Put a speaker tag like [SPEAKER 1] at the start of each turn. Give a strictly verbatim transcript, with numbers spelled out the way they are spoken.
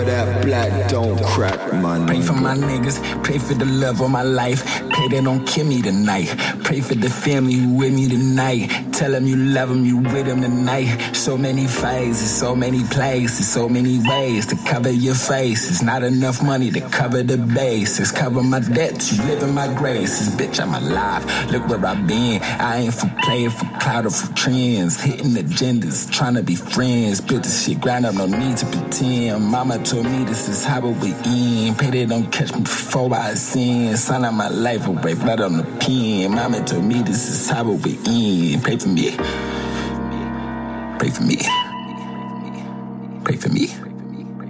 [SPEAKER 1] That black don't crack, my
[SPEAKER 2] Pray for my niggas, pray for the love of my life. Pray they don't kill me tonight. Pray for the family who with me tonight. Tell them you love them, you with them tonight. So many phases, so many places, so many ways to cover your faces. Not enough money to cover the bases. Cover my debts, you live in my graces. Bitch, I'm alive, look where I've been. I ain't for play, for clout or for trends. Hitting agendas, trying to be friends. Built this shit grind up, no need to pretend. Mama told me this is how we end. Pray they don't catch me before I sin. Sign out my life away, blood on the pen. Mama told me this is how we end. Pray for me. Pray for me. Pray for me.